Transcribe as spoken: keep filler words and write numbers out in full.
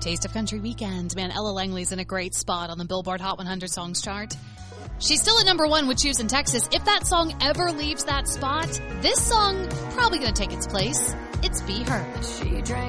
Taste of Country Weekend. Man, Ella Langley's in a great spot on the Billboard Hot one hundred Songs chart. She's still at number one with Choose in Texas. If that song ever leaves that spot, this song probably going to take its place. It's Be Her. She drank